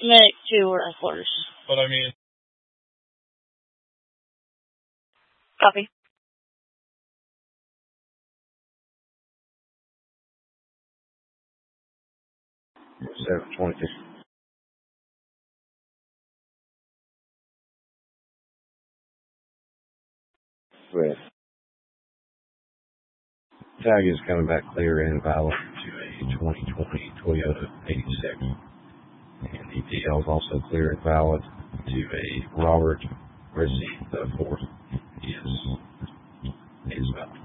Make 2 wrestlers. But I mean... Copy. $7.22. With tag is coming back clear and valid to a 2020 Toyota 86. And the DL is also clear and valid to a Robert Rizzi, the 4th. He is valid.